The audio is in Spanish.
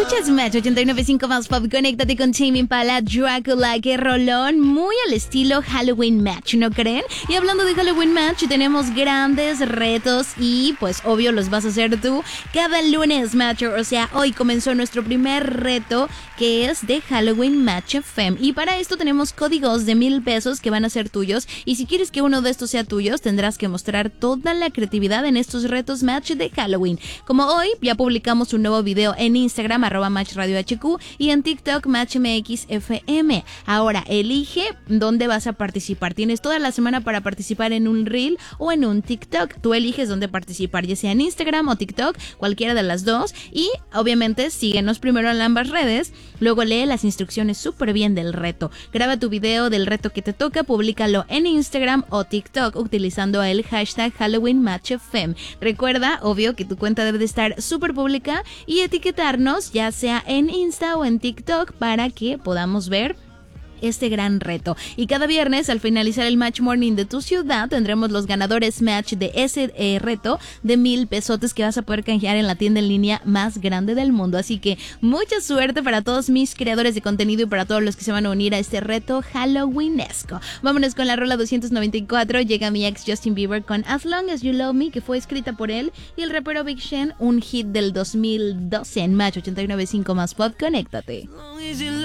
Escuchas Match 89.5 más pop. Conéctate con Tame Impala, Drácula, qué rolón, muy al estilo Halloween Match, ¿no creen? Y hablando de Halloween Match, tenemos grandes retos y pues obvio los vas a hacer tú cada lunes, Matcher. O sea, hoy comenzó nuestro primer reto que es de Halloween Match FM. Y para esto tenemos códigos de 1,000 pesos que van a ser tuyos. Y si quieres que uno de estos sea tuyos, tendrás que mostrar toda la creatividad en estos retos Match de Halloween. Como hoy, ya publicamos un nuevo video en Instagram, @MatchRadioHQ, y en TikTok, MatchMXFM. Ahora, elige dónde vas a participar. Tienes toda la semana para participar en un Reel o en un TikTok. Tú eliges dónde participar, ya sea en Instagram o TikTok, cualquiera de las dos. Y, obviamente, síguenos primero en ambas redes. Luego lee las instrucciones súper bien del reto. Graba tu video del reto que te toca, públicalo en Instagram o TikTok utilizando el hashtag HalloweenMatchFM. Recuerda, obvio, que tu cuenta debe de estar súper pública y etiquetarnos ya sea en Insta o en TikTok para que podamos ver este gran reto. Y cada viernes, al finalizar el Match Morning de tu ciudad, tendremos los ganadores Match de ese reto de 1,000 pesotes que vas a poder canjear en la tienda en línea más grande del mundo. Así que mucha suerte para todos mis creadores de contenido y para todos los que se van a unir a este reto halloweenesco. Vámonos con la rola 294. Llega mi ex Justin Bieber con As Long As You Love Me, que fue escrita por él, y el rapero Big Sean, un hit del 2012 en Match 89.5 más pop. Conéctate.